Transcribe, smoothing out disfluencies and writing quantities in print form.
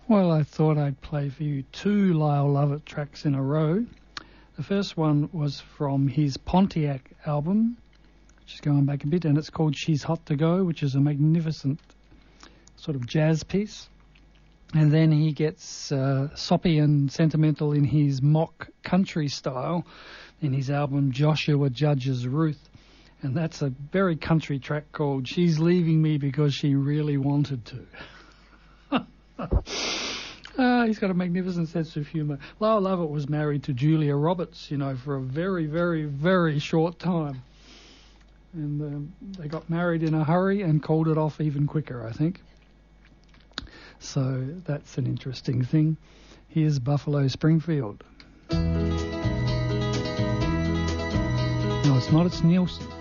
Well, I thought I'd play for you two Lyle Lovett tracks in a row. The first one was from his Pontiac album, which is going back a bit, and it's called She's Hot to Go, which is a magnificent sort of jazz piece. And then he gets soppy and sentimental in his mock country style in his album Joshua Judge's Ruth. And that's a very country track called She's Leaving Me Because She Really Wanted to. He's got a magnificent sense of humour. Lyle Lovett was married to Julia Roberts, for a very, very, very short time. And they got married in a hurry and called it off even quicker, I think. So that's an interesting thing. Here's Buffalo Springfield. No, it's not. It's Nielsen.